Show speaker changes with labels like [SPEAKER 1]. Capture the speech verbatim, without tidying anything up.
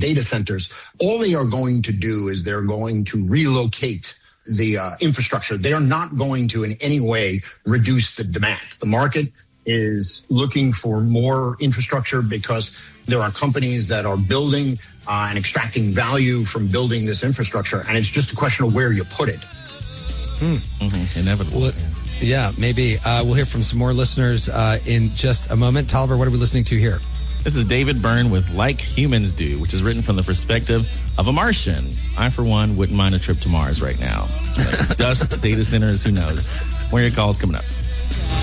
[SPEAKER 1] data centers, all they are going to do is they're going to relocate the uh, infrastructure. They are not going to in any way reduce the demand. The market is looking for more infrastructure because there are companies that are building uh, and extracting value from building this infrastructure. And it's just a question of where you put it.
[SPEAKER 2] Hmm.
[SPEAKER 3] Mm-hmm. Inevitable.
[SPEAKER 2] Well, yeah, maybe. Uh, we'll hear from some more listeners uh, in just a moment. Tolliver, what are we listening to here?
[SPEAKER 3] This is David Byrne with Like Humans Do, which is written from the perspective of a Martian. I, for one, wouldn't mind a trip to Mars right now. Like dust, data centers, who knows? More of your calls coming up.